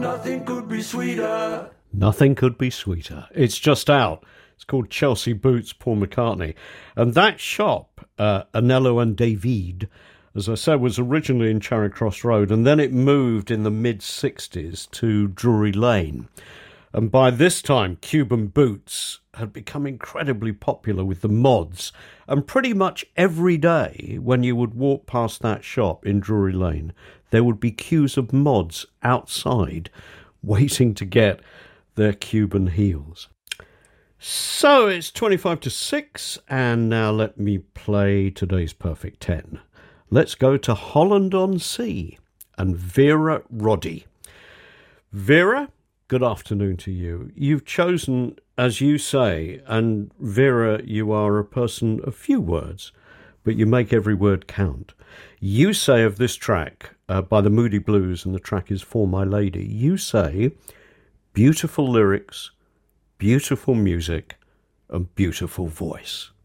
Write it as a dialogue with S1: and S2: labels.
S1: Nothing could be sweeter.
S2: Nothing could be sweeter. It's just out. It's called Chelsea Boots, Paul McCartney. And that shop, Anello and David, as I said, was originally in Charing Cross Road, and then it moved in the mid-60s to Drury Lane. And by this time, Cuban boots had become incredibly popular with the mods. And pretty much every day when you would walk past that shop in Drury Lane, there would be queues of mods outside waiting to get their Cuban heels. So it's 25 to 6, and now let me play today's Perfect 10. Let's go to Holland-on-Sea and Vera Roddy. Vera, good afternoon to you. You've chosen, as you say, and Vera, you are a person of few words, but you make every word count. You say of this track by the Moody Blues, and the track is For My Lady, you say beautiful lyrics, beautiful music, and beautiful voice.